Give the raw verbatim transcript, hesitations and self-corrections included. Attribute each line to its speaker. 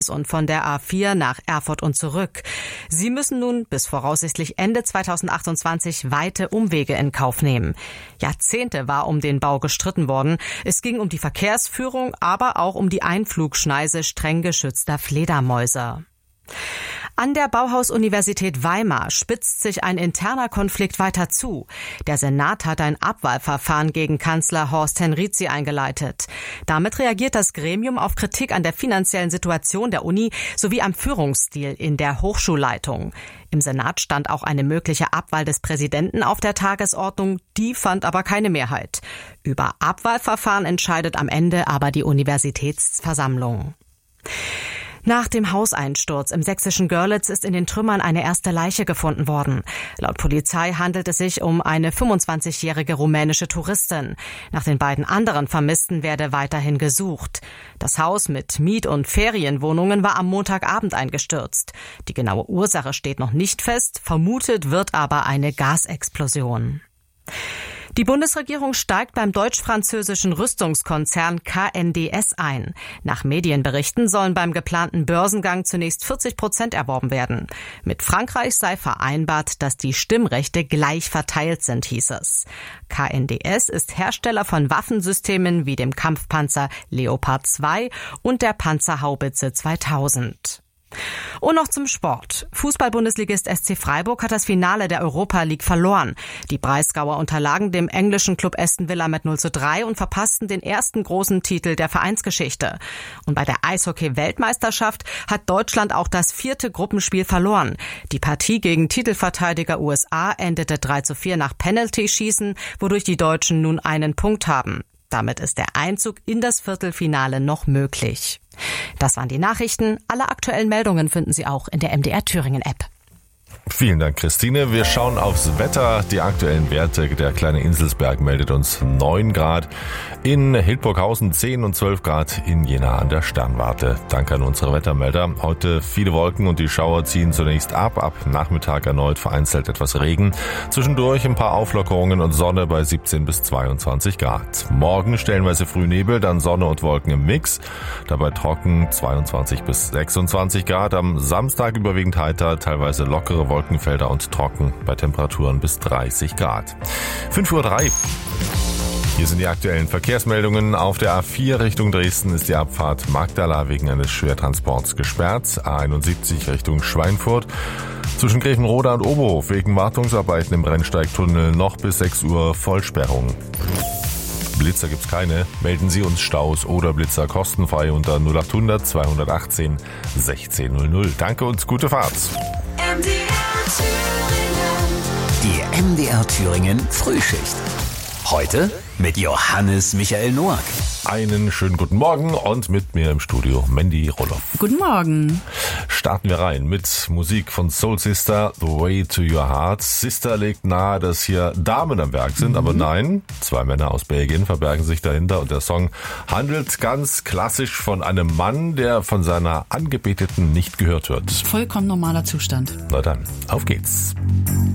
Speaker 1: und von der A vier nach Erfurt und zurück. Sie müssen nun bis voraussichtlich Ende zweitausendachtundzwanzig weite Umwege in Kauf nehmen. Jahrzehnte war um den Bau gestritten worden. Es ging um die Verkehrsführung, aber auch um die Einflugschneise streng geschützter Fledermäuse. An der Bauhaus-Universität Weimar spitzt sich ein interner Konflikt weiter zu. Der Senat hat ein Abwahlverfahren gegen Kanzler Horst Henrizi eingeleitet. Damit reagiert das Gremium auf Kritik an der finanziellen Situation der Uni sowie am Führungsstil in der Hochschulleitung. Im Senat stand auch eine mögliche Abwahl des Präsidenten auf der Tagesordnung, die fand aber keine Mehrheit. Über Abwahlverfahren entscheidet am Ende aber die Universitätsversammlung. Nach dem Hauseinsturz im sächsischen Görlitz ist in den Trümmern eine erste Leiche gefunden worden. Laut Polizei handelt es sich um eine fünfundzwanzigjährige rumänische Touristin. Nach den beiden anderen Vermissten werde weiterhin gesucht. Das Haus mit Miet- und Ferienwohnungen war am Montagabend eingestürzt. Die genaue Ursache steht noch nicht fest, vermutet wird aber eine Gasexplosion. Die Bundesregierung steigt beim deutsch-französischen Rüstungskonzern K N D S ein. Nach Medienberichten sollen beim geplanten Börsengang zunächst vierzig Prozent erworben werden. Mit Frankreich sei vereinbart, dass die Stimmrechte gleich verteilt sind, hieß es. K N D S ist Hersteller von Waffensystemen wie dem Kampfpanzer Leopard zwei und der Panzerhaubitze zweitausend. Und noch zum Sport. Fußball-Bundesligist S C Freiburg hat das Finale der Europa League verloren. Die Breisgauer unterlagen dem englischen Club Aston Villa mit null zu drei und verpassten den ersten großen Titel der Vereinsgeschichte. Und bei der Eishockey-Weltmeisterschaft hat Deutschland auch das vierte Gruppenspiel verloren. Die Partie gegen Titelverteidiger U S A endete drei zu vier nach Penalty-Schießen, wodurch die Deutschen nun einen Punkt haben. Damit ist der Einzug in das Viertelfinale noch möglich. Das waren die Nachrichten. Alle aktuellen Meldungen finden Sie auch in der M D R Thüringen App.
Speaker 2: Vielen Dank, Christine. Wir schauen aufs Wetter. Die aktuellen Werte. Der kleine Inselsberg meldet uns neun Grad. In Hildburghausen zehn und zwölf Grad in Jena an der Sternwarte. Danke an unsere Wettermelder. Heute viele Wolken und die Schauer ziehen zunächst ab. Ab Nachmittag erneut vereinzelt etwas Regen. Zwischendurch ein paar Auflockerungen und Sonne bei siebzehn bis zweiundzwanzig Grad. Morgen stellenweise Frühnebel, dann Sonne und Wolken im Mix. Dabei trocken zweiundzwanzig bis sechsundzwanzig Grad. Am Samstag überwiegend heiter, teilweise lockere Wolkenfelder und trocken bei Temperaturen bis dreißig Grad. fünf Uhr drei. Hier sind die aktuellen Verkehrsmeldungen. Auf der A vier Richtung Dresden ist die Abfahrt Magdala wegen eines Schwertransports gesperrt. A einundsiebzig Richtung Schweinfurt. Zwischen Grevenroda und Oberhof wegen Wartungsarbeiten im Rennsteigtunnel noch bis sechs Uhr Vollsperrung. Blitzer gibt's keine. Melden Sie uns Staus oder Blitzer kostenfrei unter null achthundert zweihundertachtzehn sechzehn null null. Danke und gute Fahrt.
Speaker 3: M D R Thüringen. Die M D R Thüringen Frühschicht. Heute mit Johannes Michael Noack.
Speaker 2: Einen schönen guten Morgen und mit mir im Studio Mandy Roloff.
Speaker 4: Guten Morgen.
Speaker 2: Starten wir rein mit Musik von Soul Sister, The Way to Your Heart. Sister legt nahe, dass hier Damen am Werk sind, mhm. aber nein, zwei Männer aus Belgien verbergen sich dahinter und der Song handelt ganz klassisch von einem Mann, der von seiner Angebeteten nicht gehört wird.
Speaker 4: Vollkommen normaler Zustand.
Speaker 2: Na dann, auf geht's.